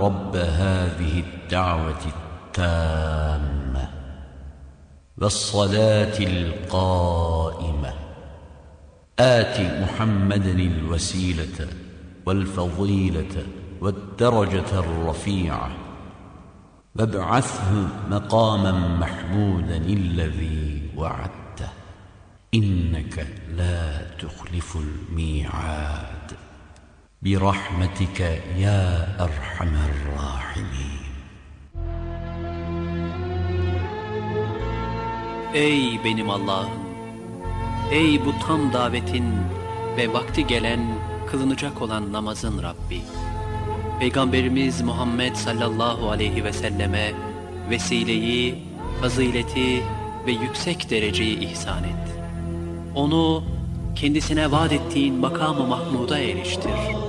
رب هذه الدعوة التامة والصلاة القائمة آت محمدا الوسيلة والفضيلة والدرجة الرفيعة وابعثه مقاما محمودا الذي وعدته إنك لا تخلف الميعاد برحمتك يا أرحم الراحمين. Ey benim Allah'ım! Ey bu tam davetin ve vakti gelen, kılınacak olan namazın Rabbi! Peygamberimiz Muhammed sallallahu aleyhi ve selleme vesileyi, fazileti ve yüksek dereceyi ihsan et. Onu kendisine vaat ettiğin makam-ı mahmuda eriştir.